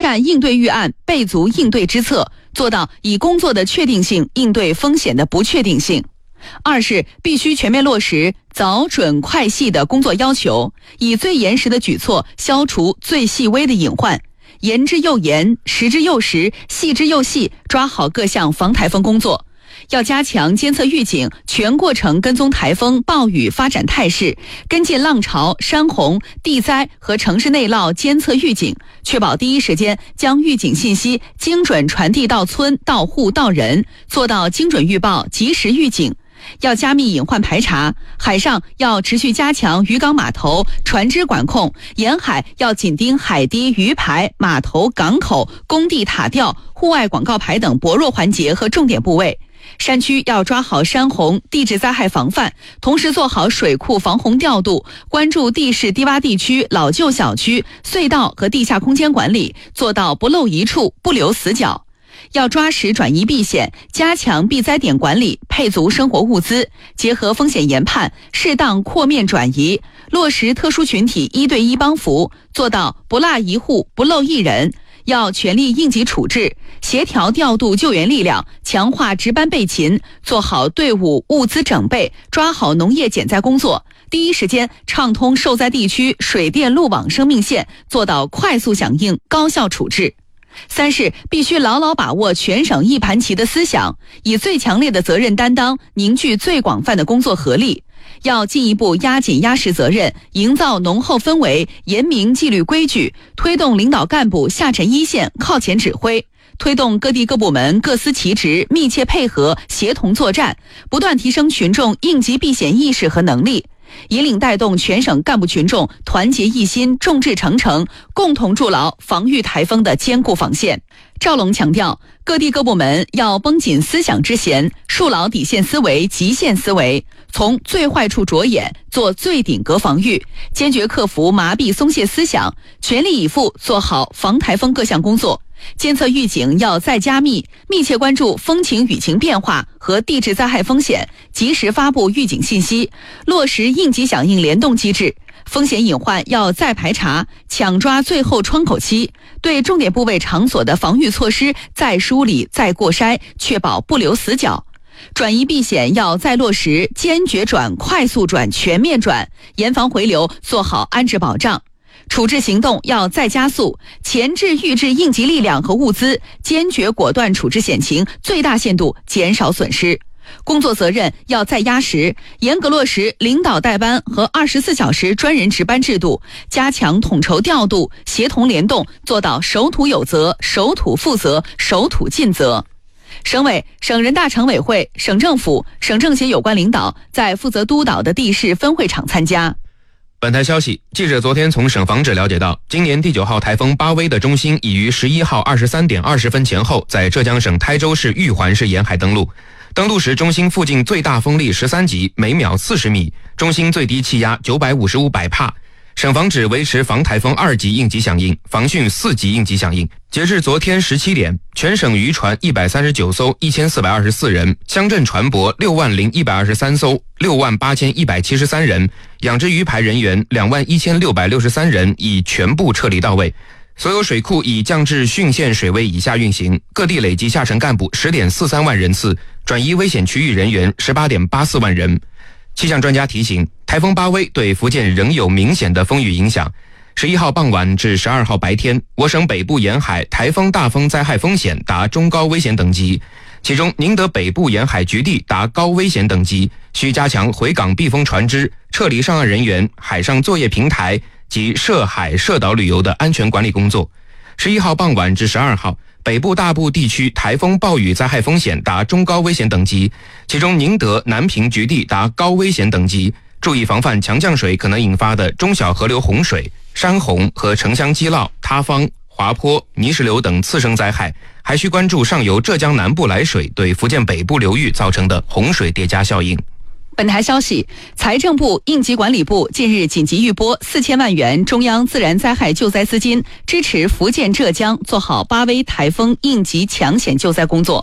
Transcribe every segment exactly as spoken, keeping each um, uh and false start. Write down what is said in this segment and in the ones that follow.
善应对预案，备足应对之策，做到以工作的确定性应对风险的不确定性。二是必须全面落实早准快细的工作要求，以最严实的举措消除最细微的隐患，严之又严，实之又实，细之又细，抓好各项防台风工作。要加强监测预警，全过程跟踪台风、暴雨发展态势，跟进浪潮、山洪、地灾和城市内涝监测预警，确保第一时间将预警信息精准传递到村、到户、到人，做到精准预报、及时预警。要加密隐患排查，海上要持续加强渔港码头、船只管控，沿海要紧盯海堤、鱼排、码头、港口、工地塔吊、户外广告牌等薄弱环节和重点部位。山区要抓好山洪、地质灾害防范，同时做好水库防洪调度，关注地势低洼地区、老旧小区、隧道和地下空间管理，做到不漏一处、不留死角。要抓实转移避险，加强避灾点管理，配足生活物资，结合风险研判，适当扩面转移，落实特殊群体一对一帮扶，做到不落一户、不漏一人。要全力应急处置，协调调度救援力量，强化值班备勤，做好队伍物资整备，抓好农业减灾工作，第一时间畅通受灾地区水电路网生命线，做到快速响应、高效处置。三是必须牢牢把握全省一盘棋的思想，以最强烈的责任担当凝聚最广泛的工作合力。要进一步压紧压实责任，营造浓厚氛围，严明纪律规矩，推动领导干部下沉一线靠前指挥，推动各地各部门各司其职，密切配合，协同作战，不断提升群众应急避险意识和能力，引领带动全省干部群众团结一心，众志成城，共同筑牢防御台风的坚固防线。赵龙强调，各地各部门要绷紧思想之弦，树牢底线思维、极限思维，从最坏处着眼，做最顶格防御，坚决克服麻痹松懈思想，全力以赴做好防台风各项工作。监测预警要再加密，密切关注风情雨情变化和地质灾害风险，及时发布预警信息，落实应急响应联动机制。风险隐患要再排查，抢抓最后窗口期，对重点部位场所的防御措施再梳理、再过筛，确保不留死角。转移避险要再落实坚决转、快速转、全面转，严防回流，做好安置保障。处置行动要再加速，前置预置应急力量和物资，坚决果断处置险情，最大限度减少损失。工作责任要再压实，严格落实领导带班和二十四小时专人值班制度，加强统筹调度、协同联动，做到守土有责、守土负责、守土尽责。省委、省人大常委会、省政府、省政协有关领导在负责督导的地市分会场参加。 本台消息，记者昨天从省防指了解到，今年第九号台风巴威的中心已于十一号二十三点二十分前后在浙江省台州市玉环市沿海登陆。登陆时，中心附近最大风力十三级，每秒四十米，中心最低气压九百五十五百帕。省防指维持防台风二级应急响应，防汛四级应急响应。截至昨天十七点，全省渔船一百三十九艘，一千四百二十四人；乡镇船舶六万零一百二十三艘，六万八千一百七十三人；养殖鱼排人员两万一千六百六十三人，已全部撤离到位。所有水库已降至汛限水位以下运行，各地累计下沉干部十点四三万人次，转移危险区域人员十八点八四万人。气象专家提醒，台风巴威对福建仍有明显的风雨影响。十一号傍晚至十二号白天，我省北部沿海台风大风灾害风险达中高危险等级，其中宁德北部沿海局地达高危险等级，需加强回港避风船只、撤离上岸人员、海上作业平台及涉海涉岛旅游的安全管理工作。十一号傍晚至十二号，北部大部地区台风暴雨灾害风险达中高危险等级，其中宁德、南平局地达高危险等级，注意防范强降水可能引发的中小河流洪水、山洪和城乡积涝、塌方、滑坡、泥石流等次生灾害，还需关注上游浙江南部来水对福建北部流域造成的洪水叠加效应。 本台消息，财政部、应急管理部近日紧急预拨四千万元中央自然灾害救灾资金，支持福建、浙江做好巴威台风应急抢险救灾工作。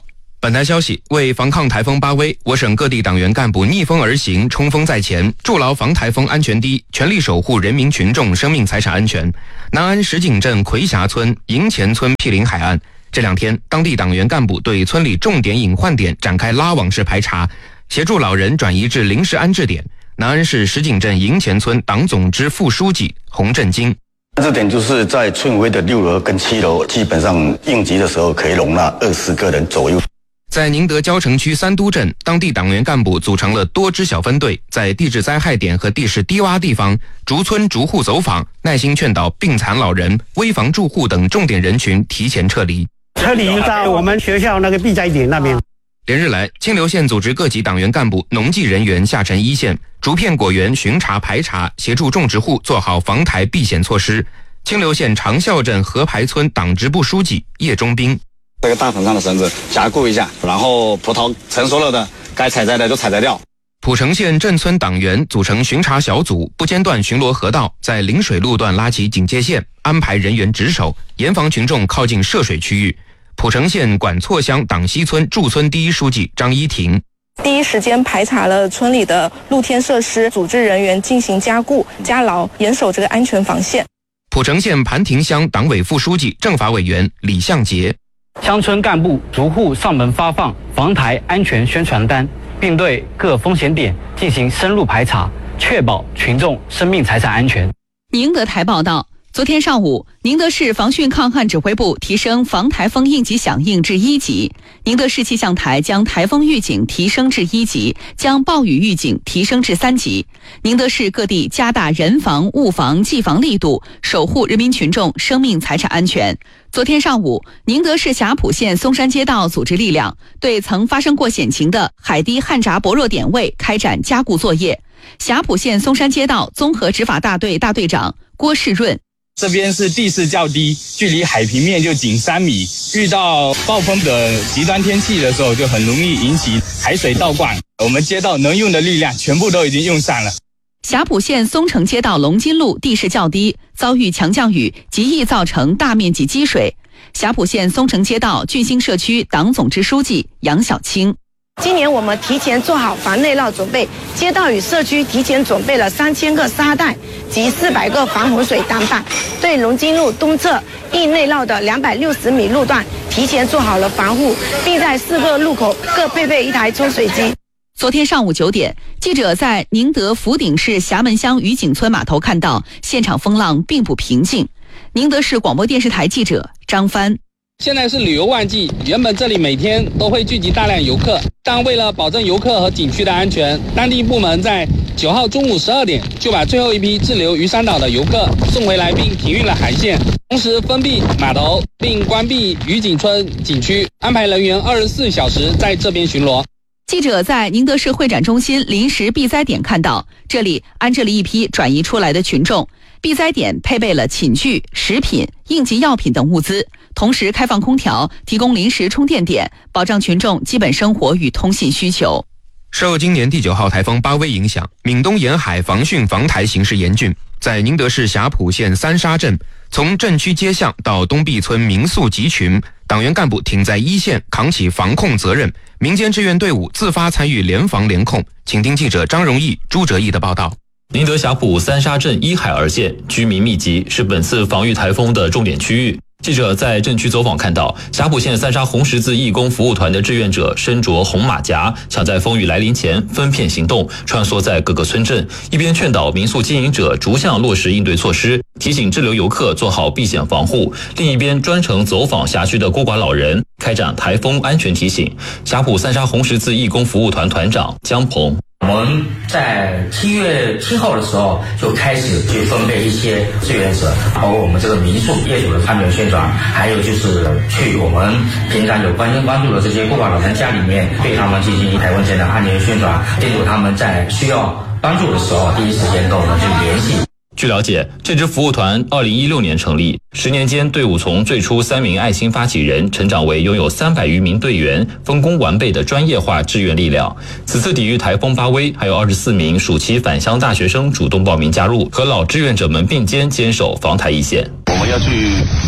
本台消息，为防抗台风巴威，我省各地党员干部逆风而行，冲锋在前，筑牢防台风安全堤，全力守护人民群众生命财产安全。南安石井镇奎霞村、营前村毗邻海岸，这两天，当地党员干部对村里重点隐患点展开拉网式排查，协助老人转移至临时安置点。南安市石井镇营前村党总支副书记洪振京。 这点就是在村委会的六楼跟七楼，基本上应急的时候可以容纳二十个人左右。 在宁德蕉城区三都镇，当地党员干部组成了多支小分队，在地质灾害点和地势低洼地方逐村逐户走访，耐心劝导病残老人、危房住户等重点人群提前撤离。 撤离到我们学校那个避灾点那边。 连日来，清流县组织各级党员干部、农技人员下沉一线，逐片果园巡查排查，协助种植户做好防台避险措施。清流县长孝镇河排村党支部书记叶忠兵。 这个大棚上的绳子加固一下，然后葡萄成熟了的该采摘的就采摘掉。 蒲城县镇村党员组成巡查小组，不间断巡逻河道，在临水路段拉起警戒线，安排人员值守，严防群众靠近涉水区域。蒲城县管错乡党西村驻村第一书记张一婷。 第一时间排查了村里的露天设施，组织人员进行加固、加牢，严守这个安全防线。 蒲城县盘亭乡党委副书记、政法委员李向杰。 乡村干部逐户上门发放防台安全宣传单，并对各风险点进行深入排查，确保群众生命财产安全。 宁德台报道，昨天上午，宁德市防汛抗旱指挥部提升防台风应急响应至一级，宁德市气象台将台风预警提升至一级，将暴雨预警提升至三级。宁德市各地加大人防、物防、技防力度，守护人民群众生命财产安全。昨天上午，宁德市霞浦县松山街道组织力量对曾发生过险情的海堤旱闸薄弱点位开展加固作业。霞浦县松山街道综合执法大队大队长郭世润。 这边是地势较低，距离海平面就仅三米，遇到暴风的极端天气的时候，就很容易引起海水倒灌。我们街道能用的力量全部都已经用上了。 霞浦县松城街道龙津路地势较低，遭遇强降雨，极易造成大面积积水。霞浦县松城街道俊兴社区党总支书记杨小青。 今年我们提前做好防内涝准备，街道与社区提前准备了三千个沙袋及四百个防洪水挡板，对龙津路东侧易内涝的两百六十米路段提前做好了防护，并在四个路口各配备一台抽水机。 昨天上午九点，记者在宁德福鼎市霞门乡渔景村码头看到，现场风浪并不平静。宁德市广播电视台记者张帆。 现在是旅游旺季，原本这里每天都会聚集大量游客，但为了保证游客和景区的安全，当地部门在九号中午十二点就把最后一批滞留渔山岛的游客送回来，并停运了海线，同时封闭码头，并关闭渔景村景区，安排人员二十四小时在这边巡逻。 记者在宁德市会展中心临时避灾点看到，这里安置了一批转移出来的群众。避灾点配备了寝具、食品、应急药品等物资，同时开放空调，提供临时充电点，保障群众基本生活与通信需求。 受今年第九号台风巴威影响，闽东沿海防汛防台形势严峻。在宁德市霞浦县三沙镇，从镇区街巷到东壁村民宿集群，党员干部挺在一线，扛起防控责任。民间志愿队伍自发参与联防联控。请听记者张荣义、朱哲义的报道。 宁德霞浦三沙镇依海而建，居民密集，是本次防御台风的重点区域。记者在镇区走访看到，霞浦县三沙红十字义工服务团的志愿者身着红马甲，抢在风雨来临前分片行动，穿梭在各个村镇，一边劝导民宿经营者逐项落实应对措施，提醒滞留游客做好避险防护；另一边专程走访辖区的孤寡老人，开展台风安全提醒。霞浦三沙红十字义工服务团团长江鹏。 我们在七月七号的时候就开始去分配一些志愿者，包括我们这个民宿业主的安全宣传，还有就是去我们平常有关心关注的这些孤寡老人家里面，对他们进行台风前的安全宣传，监督他们在需要帮助的时候第一时间跟我们去联系。 据了解，这支服务团二零一六年成立，十年间队伍从最初三名爱心发起人成长为拥有三百余名队员，分工完备的专业化志愿力量。此次抵御台风巴威，还有二十四名暑期返乡大学生主动报名加入，和老志愿者们并肩坚守防台一线。 我们要去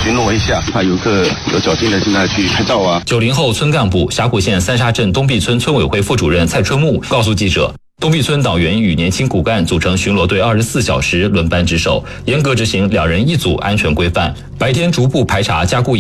巡逻一下，怕游客有侥幸的进来去拍照啊。 九零后村干部、霞浦县三沙镇东壁村村委会副主任蔡春木告诉记者，东壁村党员与年轻骨干组成巡逻队，二十四小时轮班值守，严格执行两人一组安全规范，白天逐步排查加固